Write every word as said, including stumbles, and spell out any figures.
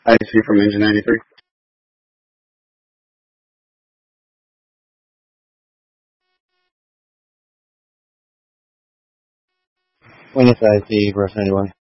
I C from Engine ninety-three. Witness I C, Rush ninety-one.